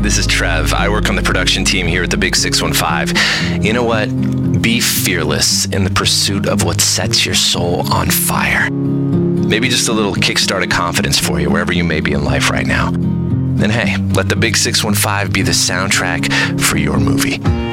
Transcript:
this is Trev. I work on the production team here at the Big 615. You know what? Be fearless in the pursuit of what sets your soul on fire. Maybe just a little kickstart of confidence for you wherever you may be in life right now. Then hey, let the Big 615 be the soundtrack for your movie.